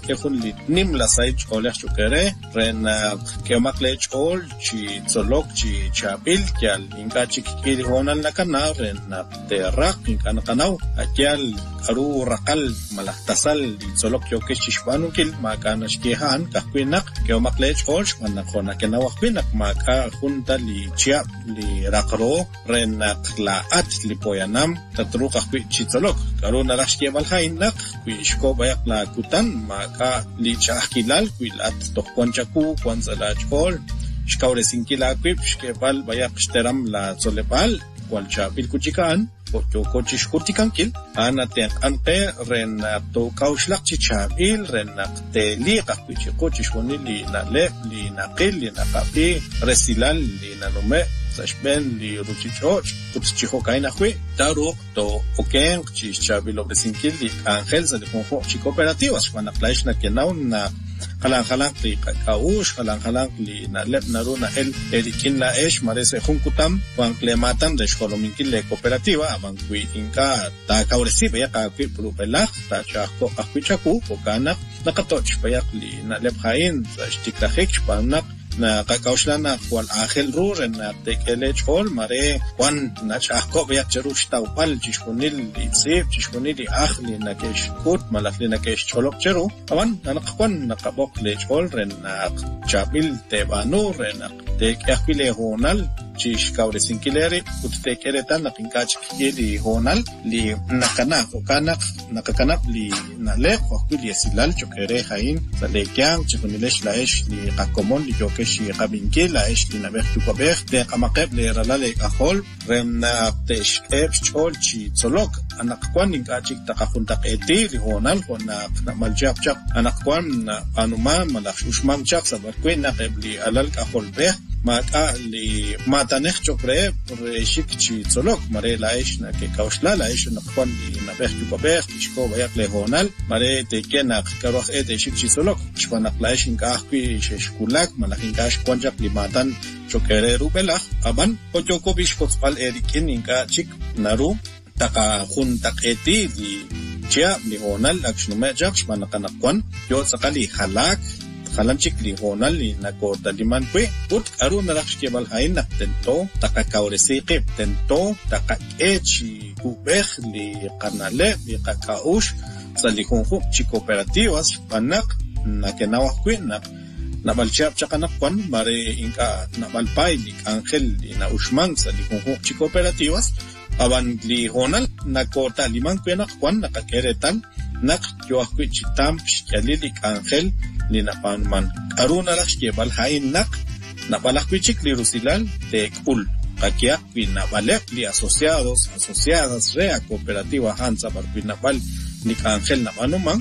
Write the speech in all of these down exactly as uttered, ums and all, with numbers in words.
ehun li nim la saich oleh chukere ren kemak lech ol chi zolok chi chabil kyal inka chikili honal nakana ren terrak inka nakanaw akyal aru rakal malahtasal li zolok yoke chishbanu kil makana shkihan kahwinak kemak lech ol shkana khona kenaw khwinak maka junta li chia li rakro ren laat li poyanam tatru kahwi chi zolok karu narashke balhainak kuishko bayak la kutan maka li chahkilal kuilat tohkonchaku kwanzalachkol shkaure sinkila kwip shkebal bayak shteram la zolepal kwalcha pilkuchikan pocho kochish kurtikankil anaten ante ren to kaushlak chichabil ren te li qakwichi kochish wonili na le li naqil li naqapi resilal li nanume sashben li ruchichoch kutchiho kaina khwi taro to oken chichabil obresinkil li angel za de konjo chi cooperativas wana plaish na kenau na halang halang li kaush halang halang li na lep naruna el erikin la esh marese junkutam wan klematan de shkolominkil le cooperativa abankwi inka ta kauresi ya ka kwi propelach ta chako akwichaku okana nakatoch payak li na lep hain za shtikrahik panak na kakauslana kwal angel rur na tekelech hol mare kwan na chako ya cherush taupal chishkunil li sip chishkunil akhli na kesh kut malakli na kesh cholok cheru awan nakakwan nakabok lech hol ren na chabil tebanu ren te kakile honal chish kaure sinkileri kutte keretan na pinkach kili honal li nakana okana nakakana li nale kokuli silal chokere hain salekyang chikunilesh laesh li qakomon li jokeshi qabinkil laesh li nabekh tukobekh te qamaqeb li ralale ahol remna tesh ep chol chi tsolok anakwan ingachik taqafuntaq eti li honal hona maljab chaq anakwan anuma malakh ushmam chaq sabarkwen naqebli alal ahol be maka li matanekh chokre reshik chi tsolok mare laesh na ke kaushla laesh na kwan li na bekh tukobekh tishko bayak le honal mare te kenak karokh et shik chi tsolok chpanak laesh inka akwi sheshkulak malakin kash kwanjak li matan chokere rubelach aban pochoko bishkotsqal erikin inka chik naru taqa khun taqeti li chia li honal akshnume jak shmanaqanak kwan yo tsaqali halak Kalamchik li honal li nakota liman kwe ut aru narakshke bal hain tento taka kauresiqi tento taka echi kubekh li qanale li kakaush salikunju chi cooperativas panak nakenawa kwe na nabalchap chaqanak kwan mare inka nabalpay li angel li na ushman salikunju chi cooperativas aban li honal nakota liman kwe nak kwan nakakeretan nak yoakwi chitam shkalili angel ni napanman aruna lakshke bal hain nak napalakwichik li rusilal te kul kakia pi nabalek li asociados asociadas rea cooperativa hansa barpi napal ni angel napanuman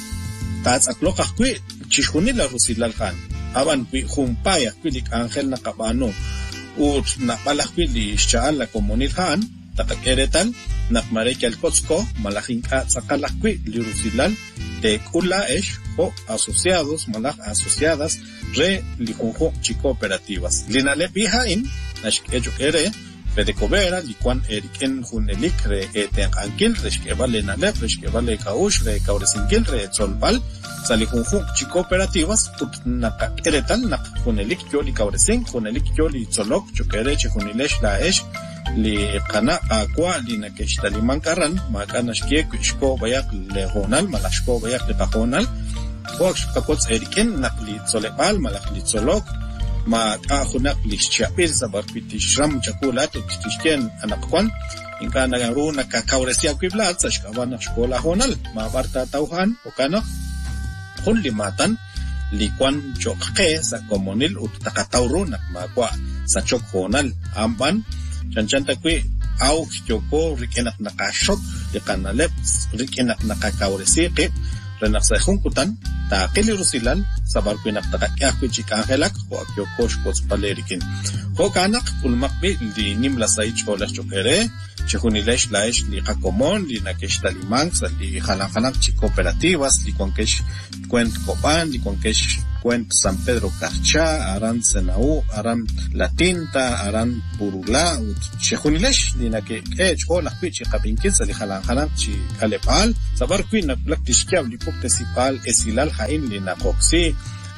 tats aklokakwi chishuni la rusilal han aban pi humpaya pi li angel nakapano ut napalakwi li shaal la comunil han takakeretan nakmarek alkotsko malahinka sakalakwi li rusilal te kula esh o asociados malak asociadas re likunjo chi cooperativas linale pihain nash ejo ere pedecovera likwan eriken hunelik re eten ankil reshke vale nale reshke vale kaush re kauresingil re solpal salikunjo chi cooperativas utnaka eretal nak hunelik yoli kauresing hunelik yoli solok chokere che hunilesh laesh li qana aqua li nakesh taliman karan makana shke kushko bayak le honal malashko bayak le pahonal Box kapots eriken nakli solepal malakli solok ma ahunak li chapil sabar piti shram chakulat tishken anakwan inka nagaru nakakauresia kwiblat sashkawan shkola honal ma barta tauhan okana hulli matan likwan chokhe sa komonil utakatauru nakmakwa sa chok honal amban chanchanta kwi au kyoko rikenak nakashok dikanalep rikenak nakakauresiqi renaksa junkutan ta qili rusilal sabar kuinak takakya kuchika angelak ho akyokosh pots palerikin ho kanak ulmakbi li nimla saich oleh chokere chejunilesh laesh li qacomon li nakesh talimanx li jalanjanak chi cooperativas li conquesh cuent copan li conquesh cuent San Pedro Carchá aran Senau aran La Tinta aran Purula chejunilesh li nake ech o la pichi qapinkis li jalanjanak chi kalepal sabar kuin nak tishkiab li poktesipal esilal hain li nakoksi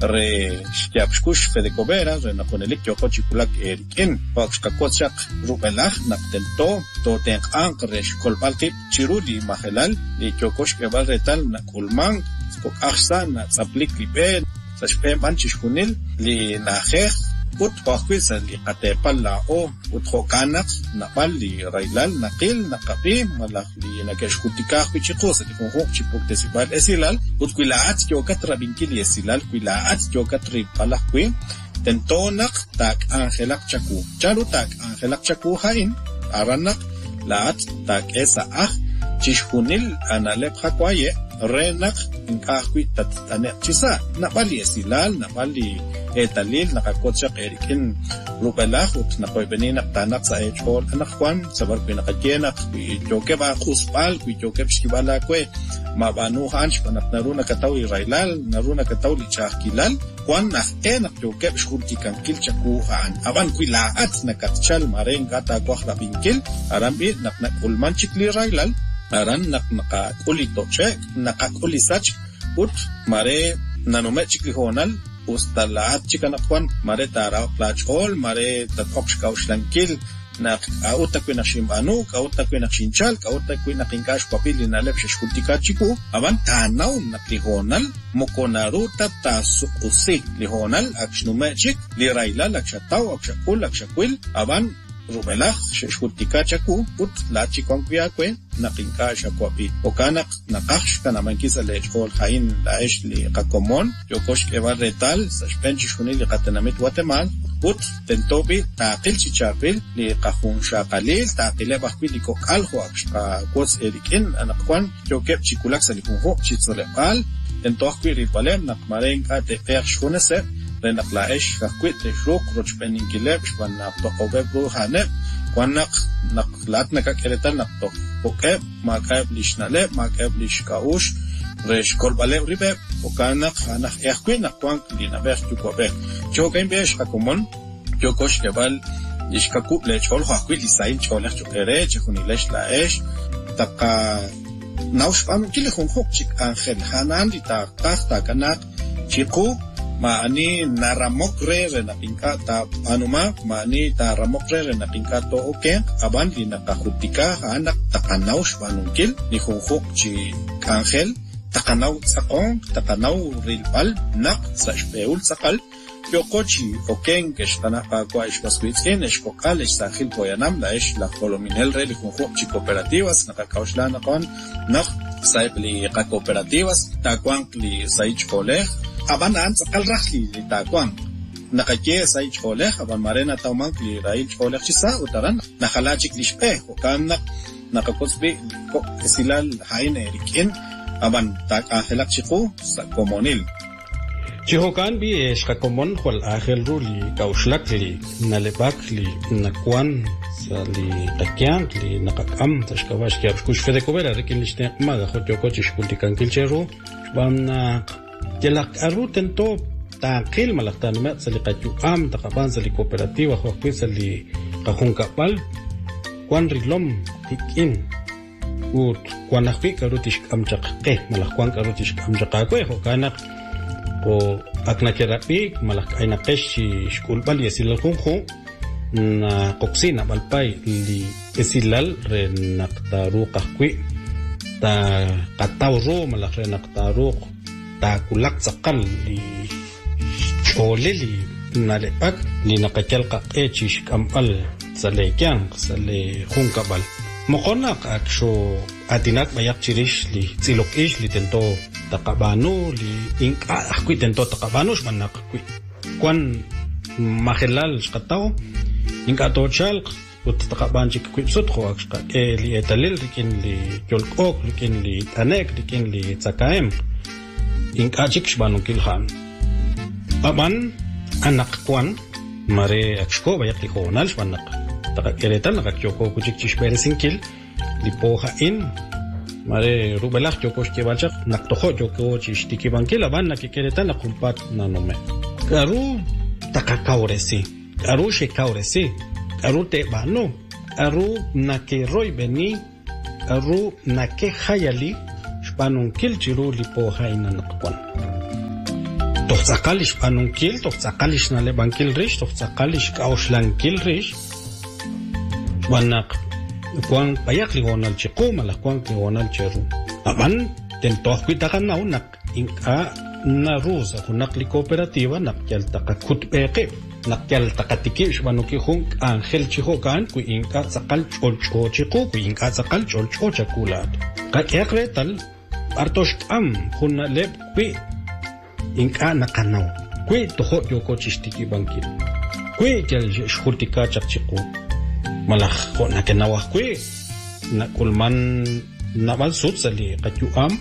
re shkiapshkush fedecovera re naponelik yoko chikulak erikin pakshkakochak rubelach naptento to tenk ank re shkolbaltip chiruli mahelal li yokosh kebal retal nakulman skok akhsan tsaplik liben sashpe manchishkunil li nakheh ut pakwis li qatepal la o ut khokanak napal li railal naqil naqapi malak li nakeshkutika khichqos li khokh chipoktesibal esilal ut kuilaat yokat rabinkil esilal kuilaat yokat ripalak kui tentonak tak angelak chaku charu tak angelak chaku hain aranak laat tak esa ah chishkunil analep khakwaye renak inkahwi tatane chisa napali esilal napali etalil nakakotsak erikin rupelach ut nakoybenin tanak sa echol anakwan sabar pinakajenak yoke ba kuspal yoke pskibala kwe mabanu hanch panak naruna kataw irailal naruna kataw lichakilal kwan nak enak yoke pshkurti kankil chakuhan aban kuilaat nakatchal maren gata kwah la binkil arambi nak nakulman chikli railal aran nak nakakuli tochek nakakuli sach ut mare nanume chikli honal ustalaat chikanakwan mare tara plachol mare tatoksh kaushtankil nak autakwe nakshimanu kautakwe nakshinchal kautakwe nakinkash papili nalep shkultika chiku aban tanaw naklihonal mokonaruta tasukusi lihonal aksnume chik lirailal akshataw akshakul akshakwil aban rubelach shkultika chaku put lachi konkyakwe nakinka shakwapi okanak nakash kanamankisa lechol hain laesh li qakomon yokosh kebar retal sashpenchi shuni li qatanamit Guatemala put tentobi taqil chichapil li qahun shaqalil taqile bahpi li kokal huakshqa kos erikin anakwan yokep chikulak salikunho chitsolepal tentohkwi ripalem nakmaren ka teper shunese renak laesh kakwit shuk rochpeninkilep shwan naptoqobe bruhane kwanak naklat nakakeretal naptok poke makab lishnale makab lishkaush resh kolbale ribe okanak anak yakwin nakwan linaber tukobe choken besh hakumon yokosh kebal lishkaku lechol hakwit lisain cholach chokere chunilesh laesh taka naushpam kile khonkhok chik angel hanan dita tahta kanak chiku maani naramokre re na pinkata anuma maani taramokre re na pinkato oke aban li nakahutika anak takanaw shwanungkil ni khonkhok chi angel takanaw sakong takanaw rilpal nak sa speul sakal yokochi oken keshkana pa kwa ishpaswitsin eshkokal eshsahil poyanam la esh la colominel re li khonkhok chi cooperativas nakakaushlan nakon nak saibli ka cooperativas takwang li saich koleh aban an sakal rakhli li takwang nakaje saich koleh aban marena tawmang li rail koleh chisa utaran nakhalachik lishpe okan nakakosbi ko esilal hain erikin aban tak ahelak chiku sa komonil chihokan bi eshkakomon hol ahel ruli kaushlak li nalepak li nakwan sali takyang li nakakam tashkawash kyapshkush fedecovera rekin lishte maga khotyo chishkultikan kilcheru bamna jelak aruten to taqil malaktan ma sali qatu am taqaban sali cooperativa khokwi sali qahunkapal kwan rilom tikin ut kwan akhwi karutish amchaq qe malak kwan karutish amchaq kwe hokanak ko aknakerapi malak ayna qesh shkulbal yesil khunkhu na qoksina balpay li esilal re naqtaru qahwi ta qatawru malak re naqtaru ta kulak sakal li chole li nalepak li nakachal qaqichish kamal salekyang sale hunkabal moqonak aksho atinak bayak chirish li tsilok ish li tento taqabano li inka akwi tento taqabano shmanak akwi kwan mahelal shqataw inka tochal ut taqabanchik kwipsut kho akshqa li etalil rikin li yolkok rikin li tanek rikin li tsakaem inkachik shbanun kilhan aban anak kwan mare akshko bayak li khonal shbanak taka keretan naka kyoko kuchik chishperesinkil lipoja in mare rubelach kyoko shkebalchak naktojo kyoko chishtikibankil aban nakikeretan nakumpat nanome karu taka kauresi karu shekauresi karu te bano karu nakeroi beni karu nake hayali shpanunkil chiru lipoja inanakwan toxakalish panunkil toxakalish nale bankil rish toxakalish kauslankil rish wanak kuan payak ligonal chiqo mala kuan ligonal cheru aban ten toxquitakan naw nak inka na rusa hunak li cooperativa nak yal takakut peke nak yal takatiki shbanuki hunk angel chihokan ku inka sakal cholcho chiqo ku inka sakal cholcho chakulat ka ekretal artosh am hunna leb ku inka nakanaw kwe toho yoko chishtiki bankil kwe tel shultika chakchiku malakh ko nakanaw kwe nakulman nabal sut sali qatyu am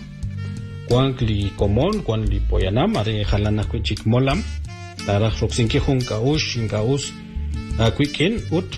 kwangli komon kwanli poyanam are khalana kwe chikmolam tara roksinki hunka ush inkaus akwikin ut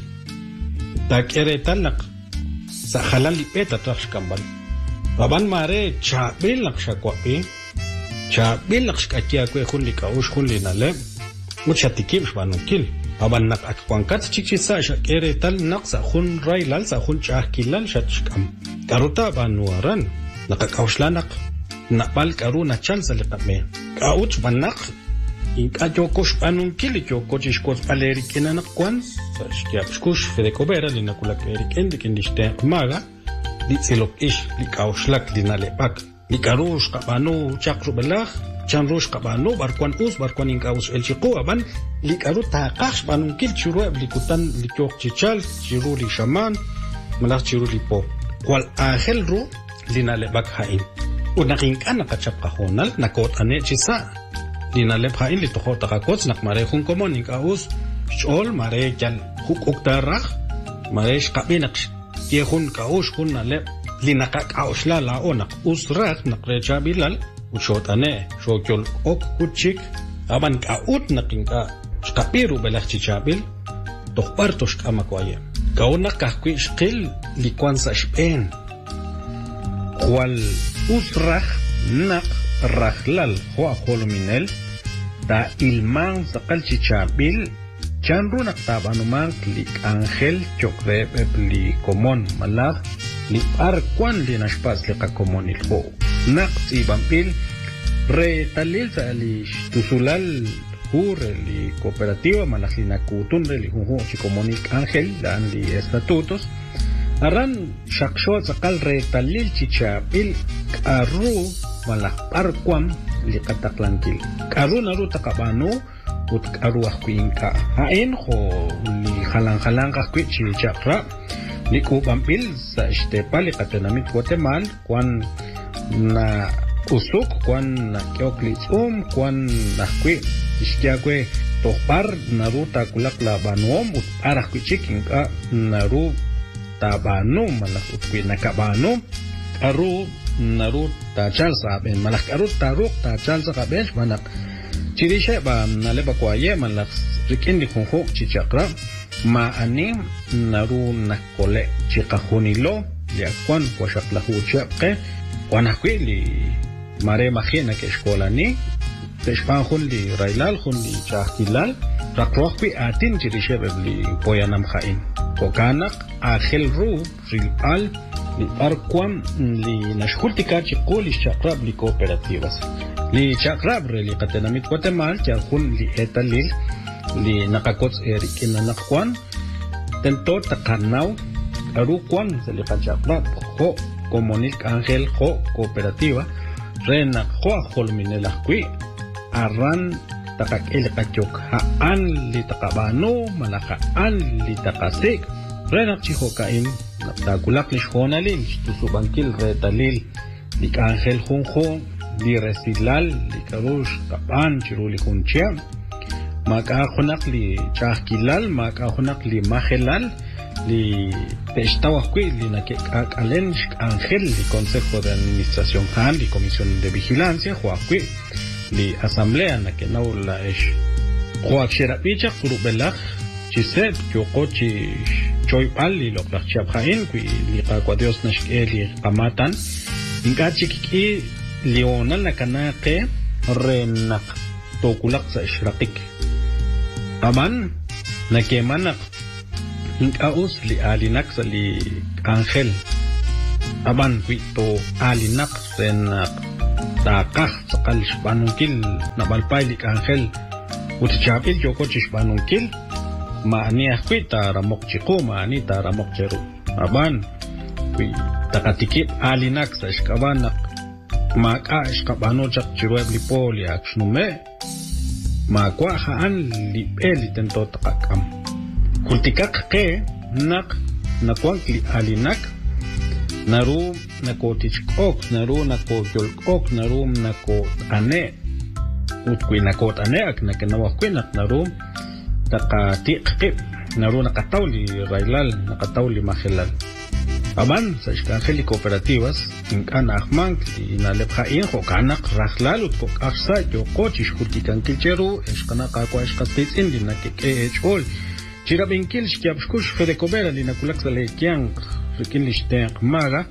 takere talak sa khalali peta tashkambal baban mare chabil nakshakwapi cha bilaksh kakia kwe khunli ka ush khunli nale mucha tikim shbanukil aban nak akwankat chikchisa shakere tal naqsa khun railal sa khun chahkilal shatshkam karuta banuaran nakakauslanak napal karuna chansa liqame kauch banak inka jokosh banukil jokosh kos paleri kenanak kwan shkiapshkush fedekobera linakulak eriken dikindiste maga litselok ish likauslak linalepak Ikarush kabano chakru belach chanrush kabano barkwan us barkwan inkaus el chiqo aban likaru taqash banunkil chiru ablikutan likok chichal chiru li shaman malach chiru lipo kwal ahel ru linale bakhain unakin kana kachapqa honal nakot ane chisa linale bhain litoho taqakots nakmare hun komon inkaus chol mare jal hukuk tarach mare shqabinaqsh yehun kaush hunnale linakak ausla la onak usrat nakrecha bilal uchotane shokyol ok kuchik aban kaut nakinka skapiru belach chabil tohpartosh kamakwaye kauna kahkwi shqil likwansa shpen kwal usrah nak rahlal huwa holominel ta ilman saqal chabil chanru naktabanuman klik angel chokre li komon malak li arquan li nashpas li qakomon ilho naqsi bampil re talil sa li tusulal hur li cooperativa malakhina kutun li huho chikomonik angel dan li estatutos aran shaksho sakal re talil chichapil karu malak arquam li qataklankil karu naru takabano ut karuah kuinka hain ho li halang-halang kakwi chichakra li ko bampil sa estepa li katenamit Guatemala kwan na usuk kwan na kyoklitsum kwan na kwi iskiakwe tohpar naru takulak labanom ut arah kwi chikinka naru tabano malak ut kwi nakabano aru naru tachal saben malak aru taruk tachal sa kabench manak chirisha ba naleba kwaye malak rikin di khonkhok chichakra ma ani naru nakole chikahunilo liakwan kwashaklahu chaqe wanakwi li mare makhina ke eskolani teshpan khun li railal khun li chahkilal rakrohwi atin chirisha bebli poyanam khain kokanak akhil ru rilal li arkwam li nashkultika chiquli chaqrab li cooperativas li chakrab li qatenamit Guatemala chakun li etalil li nakakots erikin nakwan tento takanaw arukwan sa li chakrab ho komonik angel ho cooperativa rena ho holminela kwi aran takakil kachok haan li takabano malakaan li takasik rena chihokain naktakulak li shonalil tusubankil retalil li angel honghong li resilal li karush kapan chiruli kunchia maka khunak li chahkilal maka khunak li mahelal li testawakwi li nakekakalen angel li consejo de administración han li comisión de vigilancia huakwi li asamblea nakenaw la ish huakshera picha kurubelach chisep chokochi choy pali lo krachaphain kui li qaqwa Dios nashkeli qamatan inkachiki leona la kanaqe renak tokulaq sa ishraqik aman nakemanak inkaus li alinak sa li angel aman kui to alinak renak taqaq saqal shbanukil nabalpay li angel utchapil joko chishbanukil maani akwi taramok chiko maani taramok cheru aban kui takatikip alinak sa iskabanak maka iskabano chak chirueb lipoli akshnume makwa haan lipeli tento takakam kultikak ke nak nakwank li alinak naru nako tichkok naru nako yolkok naru nako ane utkwi nako ane ak nakenawakwinak naru takatiqip naru nakatawli railal nakatawli mahilal aban sa iskangeli cooperativas inkana ahmank inalephain hokanak rahlalut kok afsa yo cochish kultikan kilcheru iskana qaqwa iskastitsin linakeke echol chirabinkil shkiabshkush fedekobera linakulaksa lekian rikinlishten maga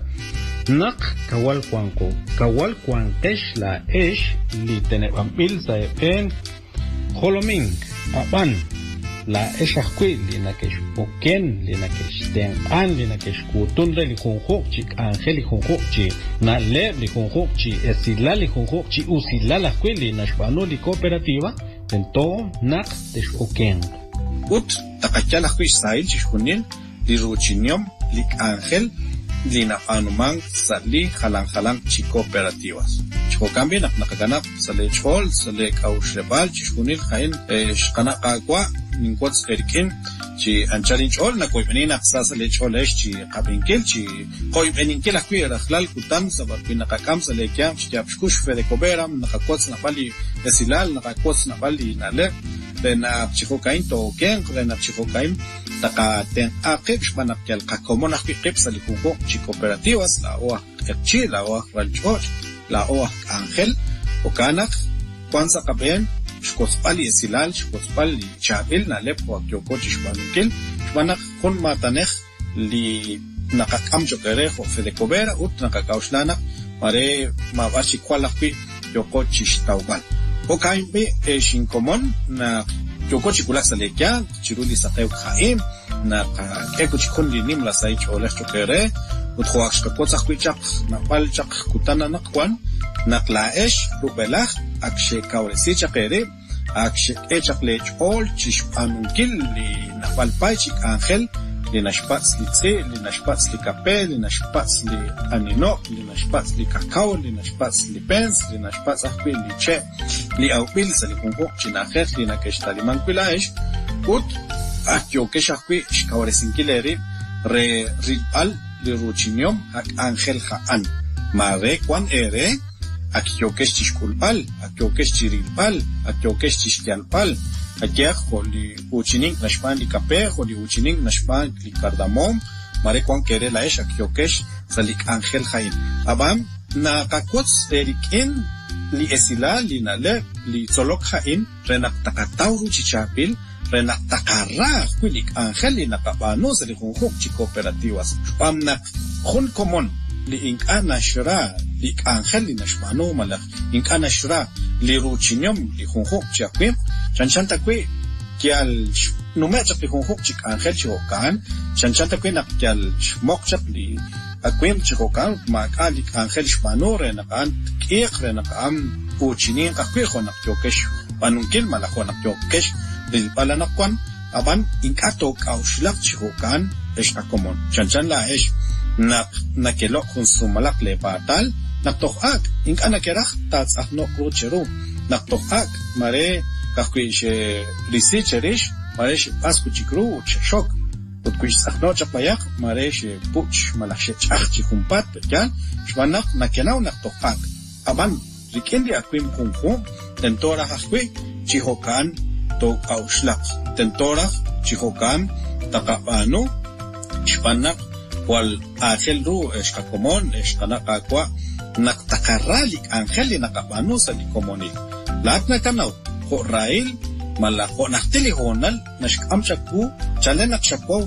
nak kawal kwanko kawal kwankesh la esh litenebamil sa en holoming aban la eshakwi linakesh poken linakesh ten an linakesh kutun li khonkhok chi angeli khonkhok chi na le li khonkhok chi esila li khonkhok chi usila la kwi linashbano li cooperativa tento nak teshoken ut takachala kwi sail chishkunin li ruchinium li angel lina anuman sali halan halan chi cooperativas chico cambia nak nakaganap sale chol sale kaushrebal chishkunil khain shqana qaqwa ninquats erkin chi anchalin chol na koybenina sasa le cholesh chi qabinkel chi koybeninkel akwi rakhlal kutam sabar pina qakam sale kyam chapshkush fede koberam naqakots naqali esilal naqakots naqali nale bena chico kain to ken bena chico kain taqa ten aqib shbanak kel qakomon akwi qib sale kunko chi cooperativas la o chi la o ralchoch la o angel o kanak kwanza qaben shkospali esilal shkospali chabil na lepo kyoko chishbankel shbana khun matanekh li nakakam jokerejo fedekobera ut nakakauslana mare mabashi kwalaqpi kyoko chishtawbal o kaimbe eshin komon na kyoko chikulasalekya chiruli saqew khaim na eko chikun li nimla sai cholech jokere ut khoax kakotsaqpi chaq na palchaq kutana naqwan naqlaesh rubelach akshe kauresi chaqere akshe echaqlech ol chishpanunkil li naqbalpay chik angel li nashpats li tse li nashpats li kapel li nashpats li anino li nashpats li kakao li nashpats li pens li nashpats akwi li che li awbil sa li kunqoq chinajel li nakeshtalimanquilaesh ut akyo keshakwi shkawaresinkileri re rilpal li ruchiniom ak angel haan mare kwan ere akyokesh chishkulpal akyokesh chirilpal akyokesh chishtialpal akyaj li uchining nashpan li kapej li uchining nashpan li cardamom mare kwan kere laesh akyokesh salik angel hain abam na kakots erikin li esila li nale li tzolok hain renak takatauru chichapil renak takarra kulik angel li nakabano sa li khunkhok chi cooperativas pam nak khun komon li inkana shra li angel li nashmano malak inkana shra li ruchinium li khunkhok chi akwim chanchanta kwi kial numechak li khunkhok chi angel chi hokan chanchanta kwi nak kial mokchak li akwim chi hokan maka li angel shmano renak an kiq renak am uchinin akwi khonak yokesh panunkil malak khonak yokesh lil palanakwan aban inkato kaushlak chi hokan esh akomon chanchan la esh nak nakelo konsumalak le batal naktoak inkana kerach tats ahno krucheru naktoak mare kakwish researcherish mare pasku chikru chshok utkwish ahno chapayak mare she puch malakhe chach chikumpat ya shwanak nakenaw naktoak aban rikendi akwim kunku tentora hakwi chihokan to kaushlak tentora chihokan takapano shwanak wal angel ru eshkakomon eshkanaqaqwa naktakarralik angel nakabano sa likomoni lahat na kanaw ho rail mala ho naktili honal nashkamchaku chalenak shakwaw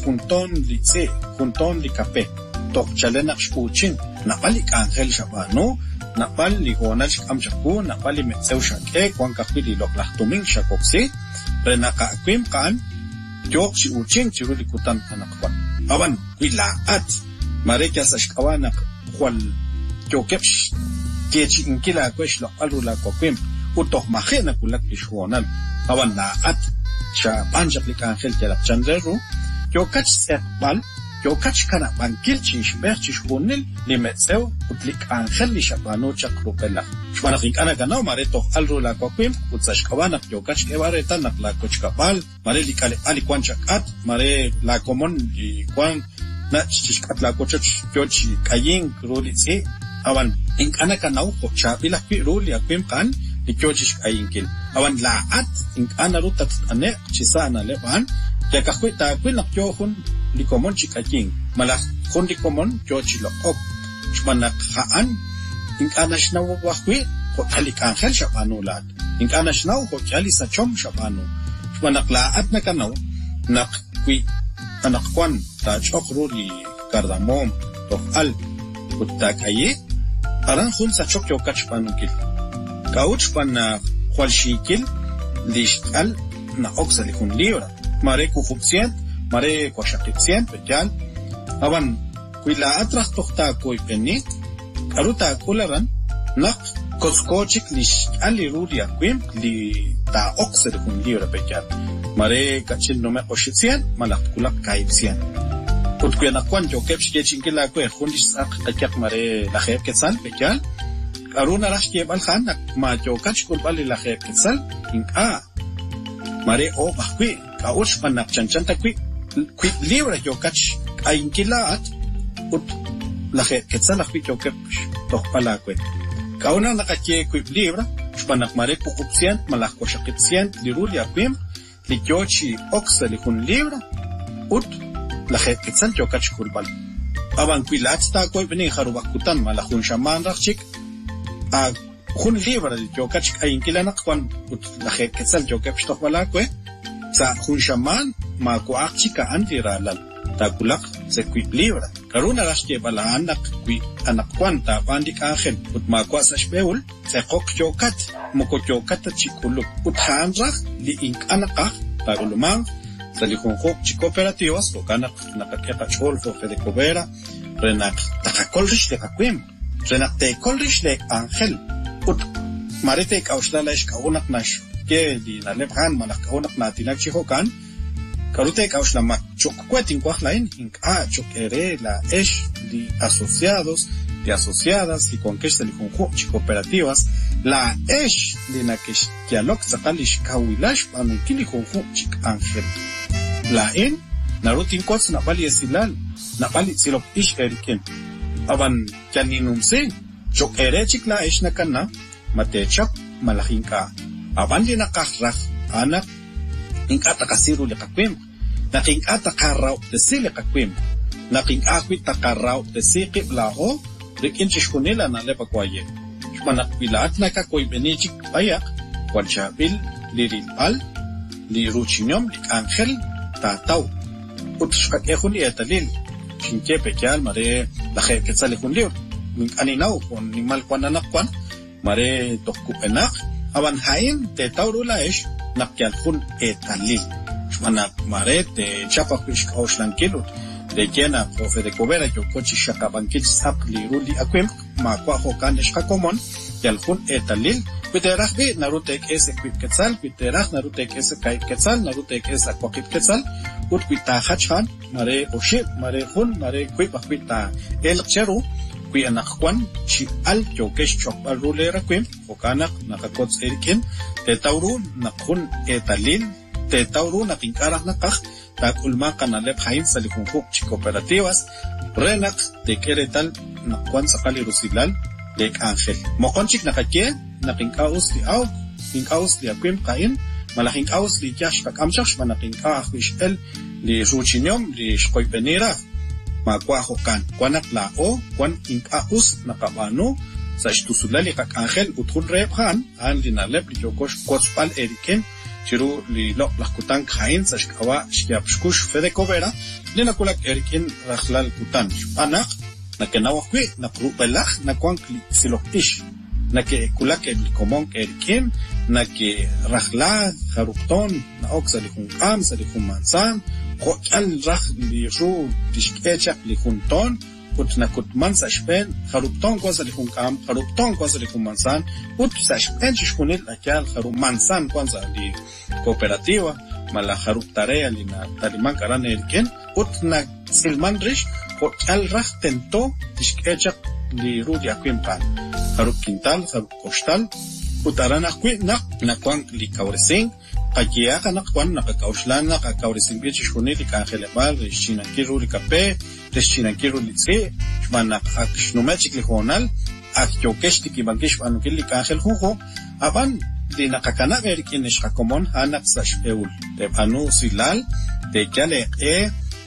junton li tse junton li kape tok chalena shpuchin napali angel shabano napali honal amchaku napali metseu shake kwan kapili loklah tuming shakoksi renaka kwim kan jok si uching chiruli kutan anakwan awan wilaat mareka sashkawana kwal jokepsh kechi inkila kwesh lo alula kwim utok mahena kulak lishonal awan laat sha panjak li angel jalak chandreru jokach setbal jokach kana bankil chish berchish bunil li metseu utlik angel li shabano chakrupela shwana kana kana mare to alrula kwim utsashkawana jokach kebareta nakla kochkabal mare likale ali kwanchakat mare la komon li kwan na chishkat la kochach jochi kayin krulitsi awan inkana kana uko chabila kwi ruli akwim kan dikyochish kayinkil awan laat inkana rutat ane chisana leban ya kakwita kwin nakyohun likomon chikaking malah kun likomon jochi lokop shmanak haan inkana shnaw wakwi ko talik angel shabano lat inkana shnaw ko chali sa chom shabano shmanak laat na kanaw nak kwi anak kwan ta chokruli kardamom to al utakaye aran khun sa chok yokach panukil kauch pan khwalshikil lishal na oxali khun libra mare ku khubsien mare ku shaqitsien petal awan kuila atraq toqta koy penni karuta kularan naq koskochik lishal ruria kwim li ta oxali khun libra petal mare kachin no me oshitsien malaq kulak kaipsien utkuena kwan jo kepsh kechinkila ko khundis aq qakyak mare la kheb ketsal petal aruna rashke bal khan ma jo kach kul bal la kheb ketsal inka mare o bakwi ka ush panak chanchanta kwi kwi libra jo kach ainkila at ut la kheb ketsal akwi jo kepsh tok pala kwe kauna nakake kwi libra panak mare ku kupsien malak ko shaqitsien lirul yakwim likyochi oxali kun libra ut la kheb ketsal jo kach kul bal aban kwilat ta koy beni kharubakutan malakun shaman rakchik a khun libra jo kach ainkila nakwan ut la kheb ketsal jo kepsh tok pala kwe sa khun shaman ma ko akchika anviralan ta kulak se kwi libra karuna rashke bala anak kwi anak kwanta pandik angel ut ma ko sa shbeul se qok jokat moko jokat chikuluk ut hanrak li ink anaka tarulumang salikon qok cooperativas o kana nakakeka chol fo de cobera renak takakolrish de kakwim renak te kolrish de angel ut marete kauslalash kaunak nash ke di na lebhan malak kaunak natinak chihokan karute kauslama chokwetin kwakhlain ink a chokere la esh di asociados de asociadas y con que se le conjunto cooperativas la esh de na que dialog sakalish kawilash panu kili conjunto angel la en narutin kots na bali esilal na bali silop ish eriken aban kaninum se chok erechik la ish na kana matechap malahinka aban li nakakrak anak inka takasiru li kakwim naking atakarraw de sili kakwim naking akwit takarraw de sikip lao rikin chishkunila na lepakwaye shmanak pilat na kakoy benichik bayak kwalchabil lirilpal li ruchinyom li angel tataw utshkak ehun etalil chinke pekyal mare la kheb ketsal ehun liur min aninaw kon nimal kwananak kwan mare tokku penak awan hain te tawrula ish nakyal khun etalil shmanak mare te chapa kush kaushlan kilut de kena profe de cobera yo kochi shakabankil sapli ruli akwem ma kwa hokan ishka komon yal khun etalil Piterach bi narutek ese kwit ketzal, piterach narutek ese kait ketzal, narutek ese akwakit ketzal, ut kwita hachhan, mare oshib, mare hun, mare kwit bakwita el cheru, kwi anakwan, chi al yokesh chokbal rulera kwim, okanak nakakots erikin, te tauru nakhun etalil, te tauru nakinkarach nakach, tak ulma kanalep hain salikunhuk chi cooperativas, renak te keretal nakwan sakali rusilal, lek angel. Mokonchik nakakye, nakinkaos li aw, kinkaos li akwim kain, malakinkaos li yash kakamshak, manakinka akwish el, li ruchinyom, li shkoypenira, makwahokan, kwanak lao, kwan inkaos nakabano, sa ishtusulali kak angel, utkun rephan, an linalep li yokosh kotspal eriken, chiru li lo la kutan kain sashkawa shkiap shkush fede kobera lina kulak erkin rakhlal kutan anak na kenawa kwi na krupelach na kwank siloktish na ke kulak el komon erkin na ke rakhla kharupton na oksa li kun am sa li kun mansan ko al rakh li ru tishkecha li kunton ut na kut mansa shpen kharupton ko sa li kun am kharupton ko sa li kun mansan ut sa shpen shkunil akal kharup mansan kwanza li cooperativa mala kharup tarea li na taliman karan erkin ut na silman rish ko al rakh tento tishkecha li ru di akwim pan kharup kintal kharup kostal utarana kwi na na kwan li kauresing pakia kana kwan na kaushlan na kauresing bi chshuni li kankhele bal rishina kiru li kape rishina kiru li tsi shmana akshnomachik li honal akyokesh ki bankish anu li kankhel khuho aban di nakakana verikin ish komon hanak sashpeul te anu silal te kale e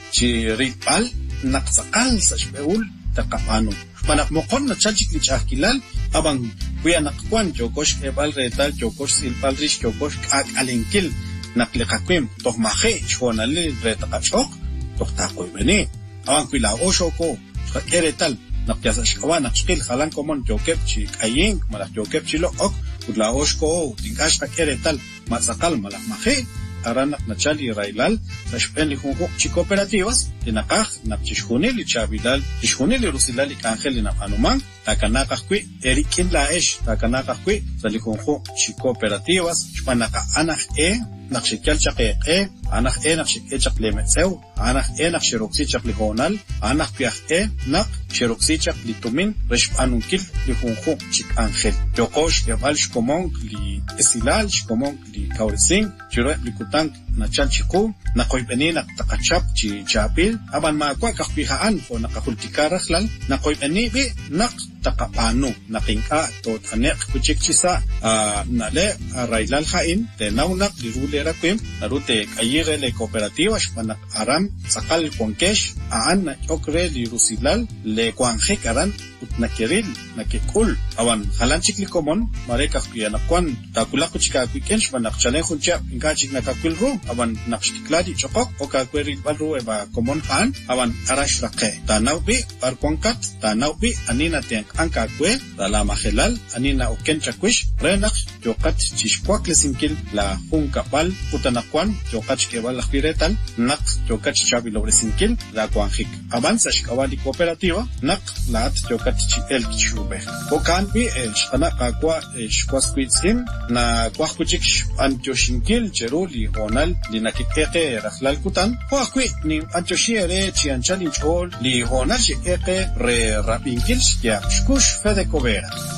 chiripal naksakal sashpeul takapanu manak mokon na chalchik li chakilal abang kuya nakwan jokosh ebal retal jokosh silpal rish jokosh ak alinkil naklikakwim toh mahe shonali retakachok toh takoy beni abang kuila oshoko eretal nakyasa shkawa nakshkil halan komon jokep chi kayin malak jokep chi lo ok kudla oshko tingash eretal matsakal malak mahe aranak na chali railal tashpen li hunko chi cooperativas tinakaj napchishkuni li chabilal chishkuni li rusilal li kanjel li napanuman takanakaj kwi erikin la esh takanakaj kwi sali hunko chi cooperativas chpanaka anaj e nakshikyal chaqe e anaj e nakshike chaqle metseu anaj e nakshiroksi chaqli honal anaj piaj e nak shiroksi chaqli tumin reshpanunkil li hunko chi kanjel yokosh yabal shkomon li esilal shkomon li kaurising chiro li tank na chanchiku na koybeni na takachap chi chapil aban ma kwa kahpihaan o nakahultikarahlal na koybeni bi nak takapano na kinka to tanek kuchik chisa na le railal hain te naunak dirule rakwim narute kayire le cooperativa shpanak aram sakal konkesh aan na okre li rusilal le kwanje karan utnakeril na kekul awan halanchik li komon mare kahpiya na kwan takulak kuchika kwiken shpanak chalen khuncha ingachik na kulru awan nakshtikladi chokok o ka kweri balru eba common han awan arash raqe tanaw bi parkonkat tanaw bi anina ten anka kwe la mahelal anina oken chakwish renak yokat chishkwak lesinkil la hunkapal utanakwan yokat kebal lakhpiretal nak yokat chabi lobrezinkil la kwanjik avanza shkawali cooperativa nak lat yokat chipel chube o kan bi shana kakwa shkwaskwitsin na kwakujik antoshinkil cheruli honal li nakikeke rakhlal kutan ho akwi ni antoshiere chianchalin chol li honal shikeke re rapinkil shkia shkush fede kobera